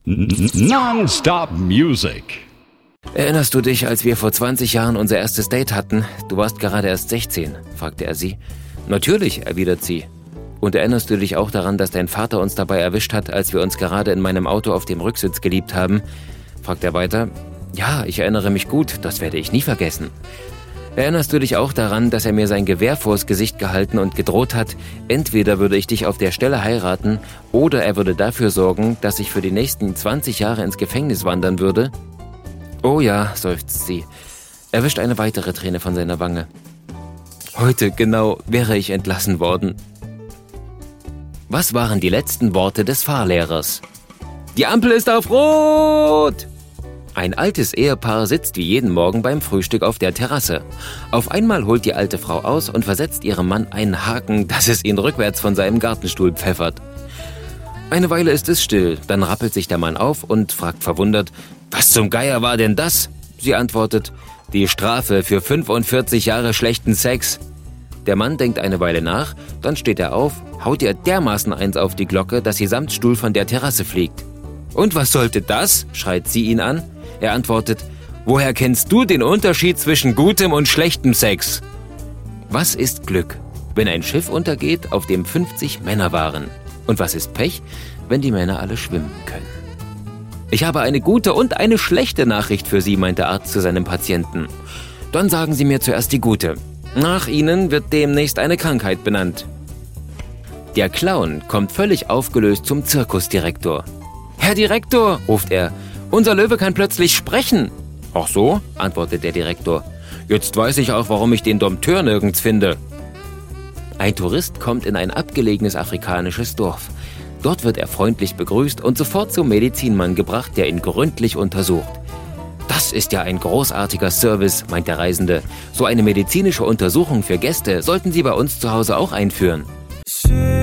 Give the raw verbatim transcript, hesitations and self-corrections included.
Non-Stop Music. »Erinnerst du dich, als wir vor zwanzig Jahren unser erstes Date hatten? Du warst gerade erst sechzehn«, fragte er sie. »Natürlich«, erwidert sie. »Und erinnerst du dich auch daran, dass dein Vater uns dabei erwischt hat, als wir uns gerade in meinem Auto auf dem Rücksitz geliebt haben?«, fragt er weiter. »Ja, ich erinnere mich gut, das werde ich nie vergessen.« »Erinnerst du dich auch daran, dass er mir sein Gewehr vors Gesicht gehalten und gedroht hat, entweder würde ich dich auf der Stelle heiraten oder er würde dafür sorgen, dass ich für die nächsten zwanzig Jahre ins Gefängnis wandern würde?« »Oh ja«, seufzt sie. Er wischt eine weitere Träne von seiner Wange. »Heute genau wäre ich entlassen worden.« Was waren die letzten Worte des Fahrlehrers? »Die Ampel ist auf Rot!« Ein altes Ehepaar sitzt wie jeden Morgen beim Frühstück auf der Terrasse. Auf einmal holt die alte Frau aus und versetzt ihrem Mann einen Haken, dass es ihn rückwärts von seinem Gartenstuhl pfeffert. Eine Weile ist es still, dann rappelt sich der Mann auf und fragt verwundert, »Was zum Geier war denn das?« Sie antwortet, »Die Strafe für fünfundvierzig Jahre schlechten Sex.« Der Mann denkt eine Weile nach, dann steht er auf, haut ihr dermaßen eins auf die Glocke, dass sie samt Stuhl von der Terrasse fliegt. »Und was sollte das?«, schreit sie ihn an. Er antwortet, »Woher kennst du den Unterschied zwischen gutem und schlechtem Sex?« Was ist Glück, wenn ein Schiff untergeht, auf dem fünfzig Männer waren? Und was ist Pech, wenn die Männer alle schwimmen können? »Ich habe eine gute und eine schlechte Nachricht für Sie«, meint der Arzt zu seinem Patienten. »Dann sagen Sie mir zuerst die gute. Nach Ihnen wird demnächst eine Krankheit benannt.« Der Clown kommt völlig aufgelöst zum Zirkusdirektor. »Herr Direktor«, ruft er, »unser Löwe kann plötzlich sprechen.« »Ach so«, antwortet der Direktor. »Jetzt weiß ich auch, warum ich den Dompteur nirgends finde.« Ein Tourist kommt in ein abgelegenes afrikanisches Dorf. Dort wird er freundlich begrüßt und sofort zum Medizinmann gebracht, der ihn gründlich untersucht. »Das ist ja ein großartiger Service«, meint der Reisende. »So eine medizinische Untersuchung für Gäste sollten Sie bei uns zu Hause auch einführen.«